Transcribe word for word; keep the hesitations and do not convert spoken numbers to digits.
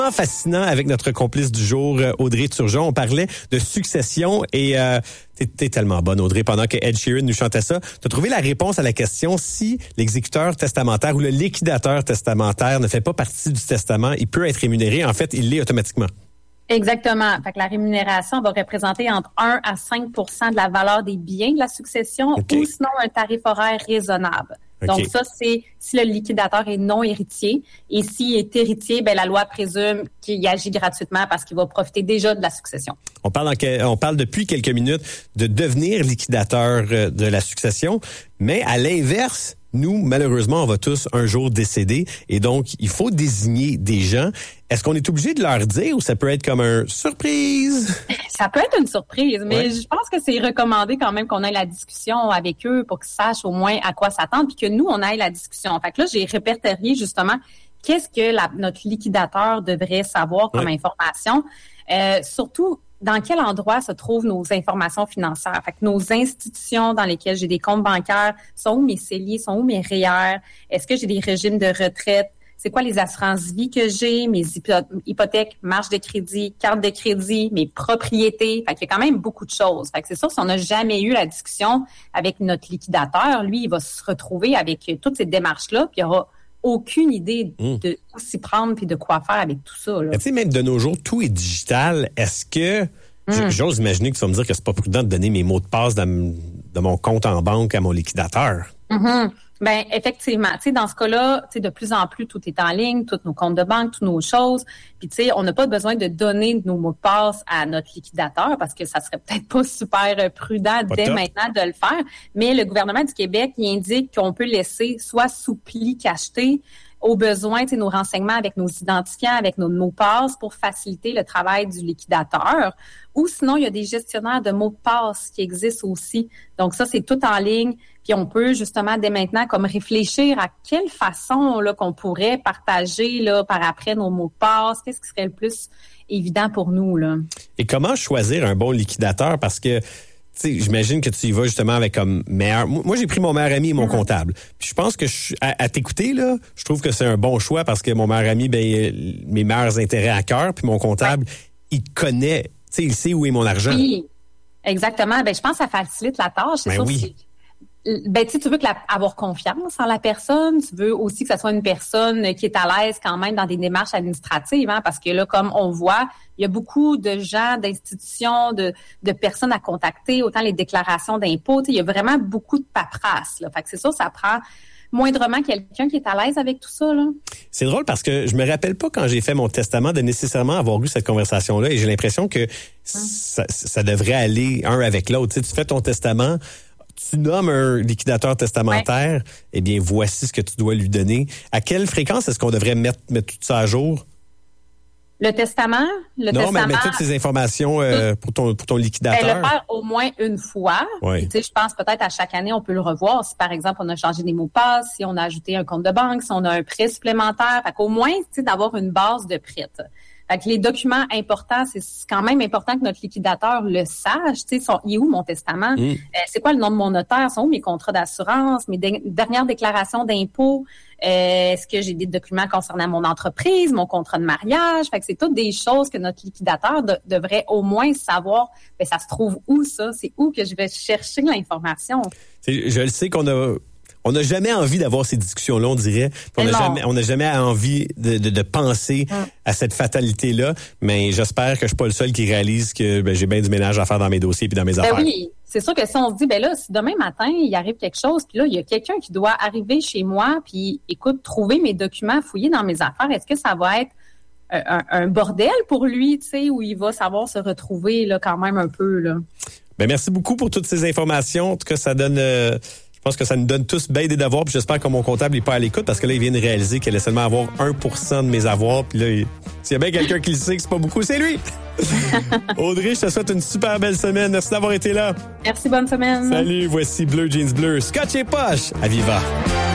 Fascinant avec notre complice du jour, Audrey Turgeon. On parlait de succession et euh, t'es, t'es tellement bonne, Audrey, pendant que Ed Sheeran nous chantait ça. Tu as trouvé la réponse à la question si l'exécuteur testamentaire ou le liquidateur testamentaire ne fait pas partie du testament, il peut être rémunéré. En fait, il l'est automatiquement. Exactement. Fait que la rémunération va représenter entre un à cinq pour cent de la valeur des biens de la succession okay. ou sinon un tarif horaire raisonnable. Okay. Donc ça, c'est si le liquidateur est non héritier. Et s'il est héritier, ben la loi présume qu'il agit gratuitement parce qu'il va profiter déjà de la succession. On parle, en, on parle depuis quelques minutes de devenir liquidateur de la succession, mais à l'inverse, nous, malheureusement, on va tous un jour décéder et donc, il faut désigner des gens. Est-ce qu'on est obligé de leur dire ou ça peut être comme un surprise? Ça peut être une surprise, mais ouais. je pense que c'est recommandé quand même qu'on ait la discussion avec eux pour qu'ils sachent au moins à quoi s'attendre puis que nous, on ait la discussion. Fait que là, j'ai répertorié justement qu'est-ce que la, notre liquidateur devrait savoir comme ouais. information. Euh, surtout, dans quel endroit se trouvent nos informations financières? Fait que nos institutions dans lesquelles j'ai des comptes bancaires, sont où mes C E L I, sont où mes R E E R? Est-ce que j'ai des régimes de retraite? C'est quoi les assurances-vie que j'ai? Mes hypothèques, marge de crédit, carte de crédit, mes propriétés? Fait qu'il y a quand même beaucoup de choses. Fait que c'est sûr, si on n'a jamais eu la discussion avec notre liquidateur, lui, il va se retrouver avec toutes ces démarches-là, puis il y aura aucune idée mmh. de où s'y prendre puis de quoi faire avec tout ça. Tu sais, même de nos jours, tout est digital. Est-ce que, mmh. j'ose imaginer que tu vas me dire que c'est pas prudent de donner mes mots de passe de, de mon compte en banque à mon liquidateur? Mmh. Ben effectivement, tu sais, dans ce cas-là, tu sais, de plus en plus, tout est en ligne, tous nos comptes de banque, toutes nos choses. Puis tu sais, on n'a pas besoin de donner nos mots de passe à notre liquidateur parce que ça serait peut-être pas super prudent pas dès top. Maintenant de le faire. Mais le gouvernement du Québec, il indique qu'on peut laisser soit sous pli cacheté au besoin, tu sais, nos renseignements avec nos identifiants, avec nos mots de passe pour faciliter le travail du liquidateur. Ou sinon, il y a des gestionnaires de mots de passe qui existent aussi. Donc ça, c'est tout en ligne. Puis on peut justement dès maintenant comme réfléchir à quelle façon là qu'on pourrait partager là par après nos mots de passe. Qu'est-ce qui serait le plus évident pour nous là? Et comment choisir un bon liquidateur? Parce que tu sais, j'imagine que tu y vas justement avec comme meilleur. Moi, j'ai pris mon meilleur ami et mon mmh. comptable. Puis je pense que je, à, à t'écouter là, je trouve que c'est un bon choix parce que mon meilleur ami, ben mes meilleurs intérêts à cœur, puis mon comptable, ouais. il connaît, tu sais, il sait où est mon argent. Oui, exactement. Ben je pense que ça facilite la tâche. C'est ben sûr. Oui. Ben tu sais, tu veux que la, avoir confiance en la personne, tu veux aussi que ça soit une personne qui est à l'aise quand même dans des démarches administratives, hein, parce que là, comme on voit, il y a beaucoup de gens, d'institutions, de, de personnes à contacter, autant les déclarations d'impôts, tu sais, il y a vraiment beaucoup de paperasse, là. Fait que c'est sûr, ça prend moindrement quelqu'un qui est à l'aise avec tout ça, là. C'est drôle parce que je me rappelle pas quand j'ai fait mon testament de nécessairement avoir eu cette conversation-là et j'ai l'impression que hum. ça, ça devrait aller un avec l'autre. Tu sais, tu fais ton testament, tu nommes un liquidateur testamentaire, ouais. eh bien, voici ce que tu dois lui donner. À quelle fréquence est-ce qu'on devrait mettre, mettre tout ça à jour? Le testament? Le non, testament, mais mettre toutes ces informations euh, pour, ton, pour ton liquidateur. Ben, le faire au moins une fois. Oui. Tu sais, je pense peut-être à chaque année, on peut le revoir. Si, par exemple, on a changé des mots de passe, si on a ajouté un compte de banque, si on a un prêt supplémentaire. Fait qu'au moins, tu sais, d'avoir une base de prêt. Fait que les documents importants, c'est quand même important que notre liquidateur le sache. Tu sais, son, il est où mon testament? Mm. Euh, c'est quoi le nom de mon notaire? Sont où mes contrats d'assurance? Mes de- dernières déclarations d'impôts? Euh, est-ce que j'ai des documents concernant mon entreprise, mon contrat de mariage? Fait que c'est toutes des choses que notre liquidateur de- devrait au moins savoir. Ben, ça se trouve où, ça? C'est où que je vais chercher l'information? C'est, je le sais qu'on a... On n'a jamais envie d'avoir ces discussions-là, on dirait. On n'a jamais, on n'a jamais envie de, de, de penser mm. à cette fatalité-là. Mais j'espère que je suis pas le seul qui réalise que ben, j'ai bien du ménage à faire dans mes dossiers et dans mes ben affaires. Oui, c'est sûr que si on se dit, ben là, si demain matin, il arrive quelque chose, puis là, il y a quelqu'un qui doit arriver chez moi, puis écoute, trouver mes documents, fouiller dans mes affaires, est-ce que ça va être un, un, un bordel pour lui, tu sais, où il va savoir se retrouver là quand même un peu, là? Ben merci beaucoup pour toutes ces informations. En tout cas, ça donne... Euh, Je pense que ça nous donne tous bien des devoirs, puis j'espère que mon comptable n'est pas à l'écoute, parce que là, il vient de réaliser qu'elle allait seulement avoir un pour cent de mes avoirs, puis là, il... s'il y a bien quelqu'un qui le sait que c'est pas beaucoup, c'est lui! Audrey, je te souhaite une super belle semaine. Merci d'avoir été là. Merci, bonne semaine. Salut, voici Bleu Jeans Bleu, Scotch et Poche à Viva.